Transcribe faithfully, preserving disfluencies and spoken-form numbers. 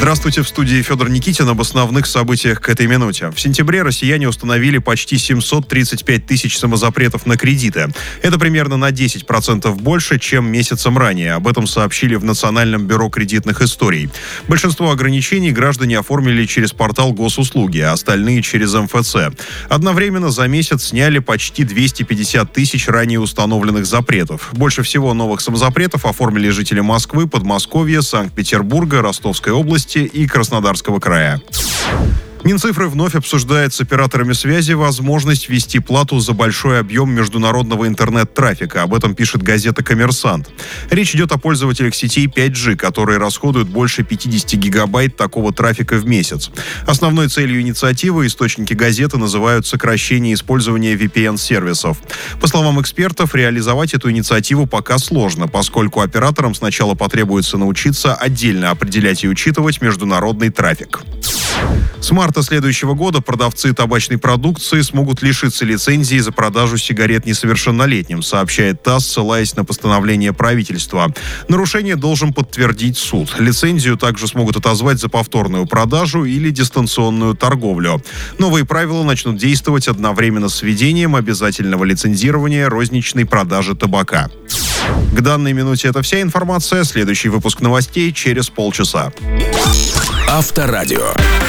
Здравствуйте, в студии Федор Никитин. Об основных событиях к этой минуте. В сентябре россияне установили почти семьсот тридцать пять тысяч самозапретов на кредиты. Это примерно на десять процентов больше, чем месяцем ранее. Об этом сообщили в Национальном бюро кредитных историй. Большинство ограничений граждане оформили через портал госуслуги, а остальные через эм эф цэ. Одновременно за месяц сняли почти двести пятьдесят тысяч ранее установленных запретов. Больше всего новых самозапретов оформили жители Москвы, Подмосковья, Санкт-Петербурга, Ростовской области и Краснодарского края. Минцифры вновь обсуждает с операторами связи возможность ввести плату за большой объем международного интернет-трафика. Об этом пишет газета «Коммерсант». Речь идет о пользователях сетей пять джи, которые расходуют больше пятьдесят гигабайт такого трафика в месяц. Основной целью инициативы источники газеты называют сокращение использования ви пи эн-сервисов. По словам экспертов, реализовать эту инициативу пока сложно, поскольку операторам сначала потребуется научиться отдельно определять и учитывать международный трафик. С марта следующего года продавцы табачной продукции смогут лишиться лицензии за продажу сигарет несовершеннолетним, сообщает ТАСС, ссылаясь на постановление правительства. Нарушение должен подтвердить суд. Лицензию также смогут отозвать за повторную продажу или дистанционную торговлю. Новые правила начнут действовать одновременно с введением обязательного лицензирования розничной продажи табака. К данной минуте это вся информация. Следующий выпуск новостей через полчаса. Авторадио.